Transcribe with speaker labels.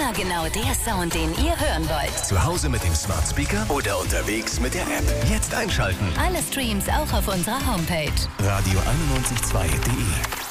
Speaker 1: Immer genau der Sound, den ihr hören wollt.
Speaker 2: Zu Hause mit dem Smart Speaker oder unterwegs mit der App. Jetzt einschalten.
Speaker 1: Alle Streams auch auf unserer Homepage.
Speaker 2: Radio912.de